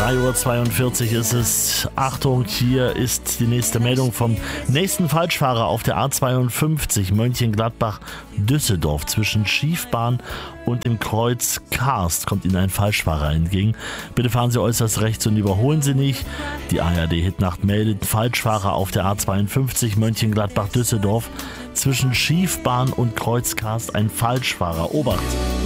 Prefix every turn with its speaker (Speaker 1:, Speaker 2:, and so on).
Speaker 1: 3:42 Uhr ist es. Achtung, hier ist die nächste Meldung vom nächsten Falschfahrer auf der A52 Mönchengladbach-Düsseldorf. Zwischen Schiefbahn und dem Kreuz Karst kommt Ihnen ein Falschfahrer entgegen. Bitte fahren Sie äußerst rechts und überholen Sie nicht. Die ARD-Hitnacht meldet Falschfahrer auf der A52 Mönchengladbach-Düsseldorf. Zwischen Schiefbahn und Kreuz Karst ein Falschfahrer. Obacht!